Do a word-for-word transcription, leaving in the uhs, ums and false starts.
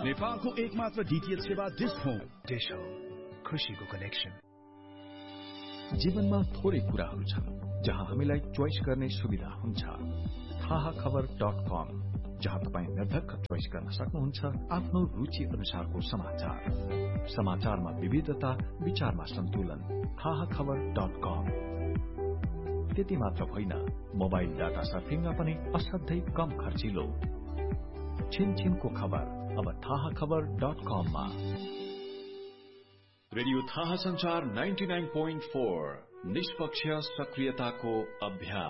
नेपालको एकमात्र डीटीएच सेवा डिश होम। डिश होम, खुशीको कनेक्सन। जीवनमा थोरै कुराहरू छन् जहाँ हामीलाई चोइस गर्ने सुविधा हुन्छ। थाहा खबर डट कम, जहाँ तपाईँ निर्धक्क चोइस गर्न सक्नुहुन्छ आफ्नो रुचि अनुसारको समाचार। समाचारमा विविधता, विचारमा सन्तुलन। थाहा खबर डट कम। त्यति मात्र होइन, मोबाइल डाटा सर्फिङमा पनि असाध्यै कम खर्चिलो। छिनछिनको खबर अब थाहा खबर डट कममा। रेडियो थाहा संचार नाइन्टी नाइन पोइन्ट फोर, निष्पक्ष सक्रियताको अभ्यास।